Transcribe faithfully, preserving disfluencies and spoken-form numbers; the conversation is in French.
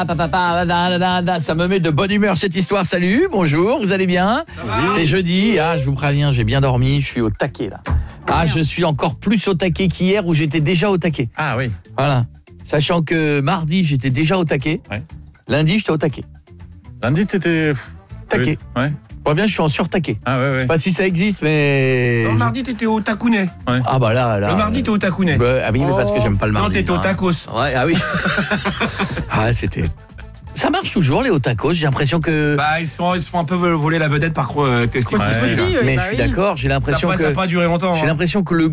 pa, pa, pa, pa, da, da, da, da. Ça me met de bonne humeur cette histoire. Salut, bonjour, vous allez bien? Oui. C'est jeudi, ah, je vous préviens, j'ai bien dormi, je suis au taquet là. Ah, je suis encore plus au taquet qu'hier où j'étais déjà au taquet. Ah oui. Voilà. Sachant que mardi, j'étais déjà au taquet. Ouais. Lundi, j'étais au taquet. Lundi, t'étais... Taquet. Ouais. Je reviens, je suis en surtaquet. Ah ouais, ouais. Je sais pas si ça existe, mais... Le mardi, t'étais au takuné. Ouais. Ah bah là, là... Le mardi, t'es au takuné. Bah, ah oui, mais parce que j'aime pas le mardi. Non, t'étais au tacos. Ouais, ah oui. Ah, c'était... Ça marche toujours, les tacos. J'ai l'impression que... Bah, ils se font, ils se font un peu voler la vedette par euh, Testicos. Ouais. Aussi, oui, mais bah je suis oui. d'accord, j'ai Ça l'impression n'a que... pas, pas duré longtemps. J'ai hein. l'impression que le